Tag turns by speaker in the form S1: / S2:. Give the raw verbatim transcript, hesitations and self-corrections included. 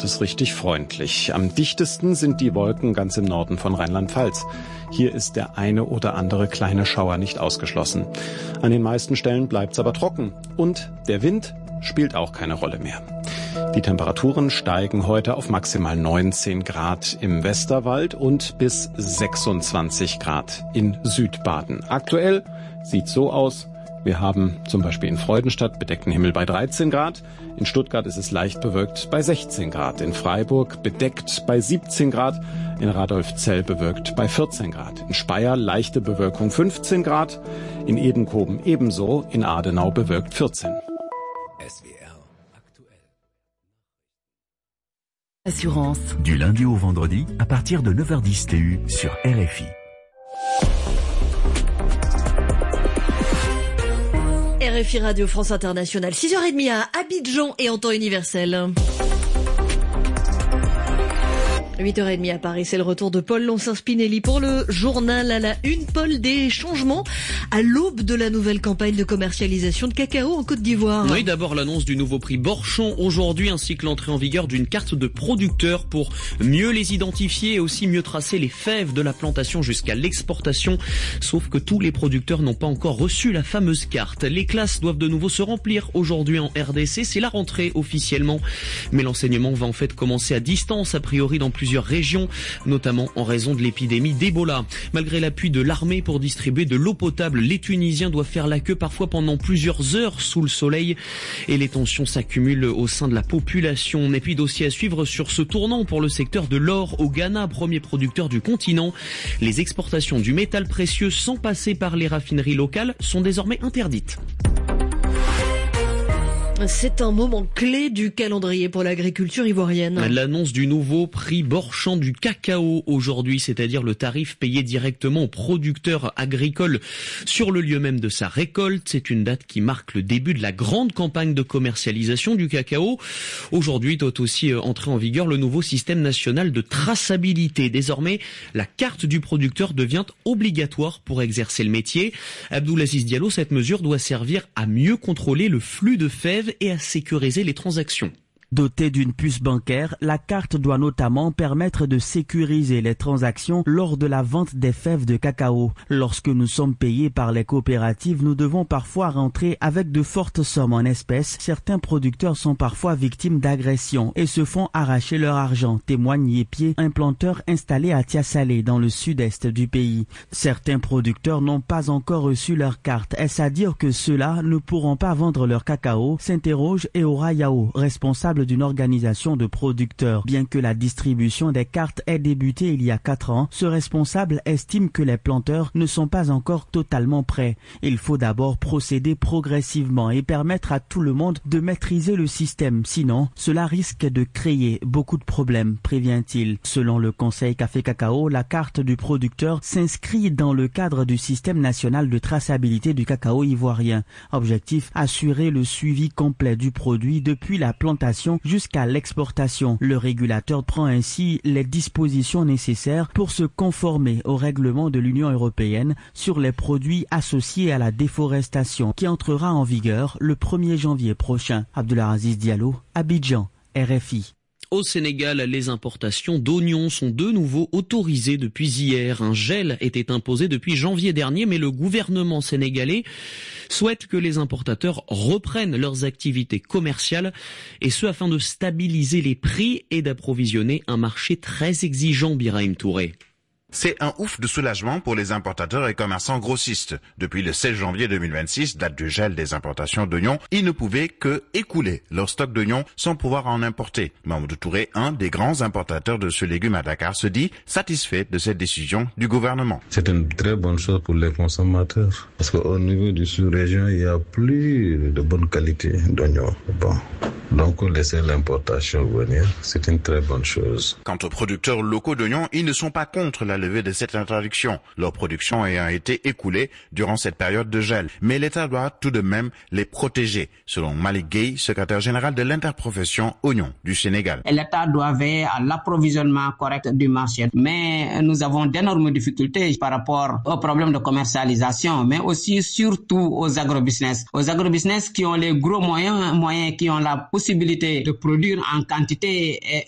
S1: wird es richtig freundlich. Am dichtesten sind die Wolken ganz im Norden von Rheinland-Pfalz. Hier ist der eine oder andere kleine Schauer nicht ausgeschlossen. An den meisten Stellen bleibt es aber trocken. Und der Wind spielt auch keine Rolle mehr. Die Temperaturen steigen heute auf maximal neunzehn Grad im Westerwald und bis sechsundzwanzig Grad in Südbaden. Aktuell sieht's so aus. Wir haben zum Beispiel in Freudenstadt bedeckten Himmel bei dreizehn Grad. In Stuttgart ist es leicht bewölkt bei sechzehn Grad. In Freiburg bedeckt bei siebzehn Grad. In Radolfzell bewölkt bei vierzehn Grad. In Speyer leichte Bewölkung fünfzehn Grad. In Edenkoben ebenso. In Adenau bewölkt vierzehn.
S2: S W R aktuell.
S3: Assurance.
S4: Du lundi au vendredi à partir de neuf heures dix T U sur R F I.
S3: R F I Radio France Internationale, six heures trente à Abidjan et en temps universel. huit heures trente à Paris, c'est le retour de Paul Loncin-Spinelli pour le journal à la une. Paul, des changements à l'aube de la nouvelle campagne de commercialisation de cacao en Côte d'Ivoire.
S5: Oui, d'abord l'annonce du nouveau prix Borchon aujourd'hui, ainsi que l'entrée en vigueur d'une carte de producteurs pour mieux les identifier et aussi mieux tracer les fèves de la plantation jusqu'à l'exportation. Sauf que tous les producteurs n'ont pas encore reçu la fameuse carte. Les classes doivent de nouveau se remplir aujourd'hui en R D C. C'est la rentrée officiellement. Mais l'enseignement va en fait commencer à distance, a priori dans plusieurs régions, notamment en raison de l'épidémie d'Ebola. Malgré l'appui de l'armée pour distribuer de l'eau potable, les Tunisiens doivent faire la queue parfois pendant plusieurs heures sous le soleil et les tensions s'accumulent au sein de la population. Et puis dossier à suivre sur ce tournant pour le secteur de l'or au Ghana, premier producteur du continent. Les exportations du métal précieux sans passer par les raffineries locales sont désormais interdites.
S3: C'est un moment clé du calendrier pour l'agriculture ivoirienne.
S5: L'annonce du nouveau prix Borchon du cacao aujourd'hui, c'est-à-dire le tarif payé directement aux producteurs agricoles sur le lieu même de sa récolte. C'est une date qui marque le début de la grande campagne de commercialisation du cacao. Aujourd'hui doit aussi entrer en vigueur le nouveau système national de traçabilité. Désormais, la carte du producteur devient obligatoire pour exercer le métier. Abdoulaziz Diallo, cette mesure doit servir à mieux contrôler le flux de fèves et à sécuriser les transactions.
S6: Dotée d'une puce bancaire, la carte doit notamment permettre de sécuriser les transactions lors de la vente des fèves de cacao. Lorsque nous sommes payés par les coopératives, nous devons parfois rentrer avec de fortes sommes en espèces. Certains producteurs sont parfois victimes d'agressions et se font arracher leur argent, témoigne Yépié, un planteur installé à Tiasalé dans le sud-est du pays. Certains producteurs n'ont pas encore reçu leur carte. Est-ce à dire que ceux-là ne pourront pas vendre leur cacao? S'interroge Eora Yao, responsable d'une organisation de producteurs. Bien que la distribution des cartes ait débuté il y a quatre ans, ce responsable estime que les planteurs ne sont pas encore totalement prêts. Il faut d'abord procéder progressivement et permettre à tout le monde de maîtriser le système. Sinon, cela risque de créer beaucoup de problèmes, prévient-il. Selon le Conseil Café Cacao, la carte du producteur s'inscrit dans le cadre du système national de traçabilité du cacao ivoirien. Objectif, assurer le suivi complet du produit depuis la plantation jusqu'à l'exportation. Le régulateur prend ainsi les dispositions nécessaires pour se conformer au règlement de l'Union européenne sur les produits associés à la déforestation qui entrera en vigueur le premier janvier prochain. Abdoulaziz Diallo, Abidjan, R F I.
S5: Au Sénégal, les importations d'oignons sont de nouveau autorisées depuis hier. Un gel était imposé depuis janvier dernier, mais le gouvernement sénégalais souhaite que les importateurs reprennent leurs activités commerciales, et ce afin de stabiliser les prix et d'approvisionner un marché très exigeant, Birahim Touré.
S7: C'est un ouf de soulagement pour les importateurs et commerçants grossistes. Depuis le seize janvier deux mille vingt-six, date du gel des importations d'oignons, ils ne pouvaient que écouler leur stock d'oignons sans pouvoir en importer. Mamadou Touré, un des grands importateurs de ce légume à Dakar, se dit satisfait de cette décision du gouvernement.
S8: C'est une très bonne chose pour les consommateurs parce qu'au niveau du sous-région, il y a plus de bonne qualité d'oignons. Bon. Donc, laisser l'importation venir, c'est une très bonne chose.
S7: Quant aux producteurs locaux d'oignons, ils ne sont pas contre la levée de cette interdiction, leur production ayant été écoulée durant cette période de gel. Mais l'État doit tout de même les protéger, selon Malik Gueye, secrétaire général de l'interprofession oignons du Sénégal.
S9: L'État doit veiller à l'approvisionnement correct du marché. Mais nous avons d'énormes difficultés par rapport aux problèmes de commercialisation, mais aussi surtout aux agrobusiness. Aux agrobusiness qui ont les gros moyens, moyens qui ont la possibilité de produire en quantité et